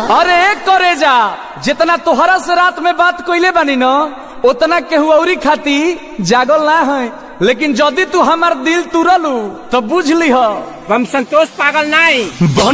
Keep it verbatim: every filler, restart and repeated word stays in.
अरे करे जा जितना तोहरा से रात में बात कइले बानी न उतना केहू औरी खाती जागल ना है, लेकिन जदि तू हमार दिल तुरलू तो बुझ ली हम संतोष पागल नहीं।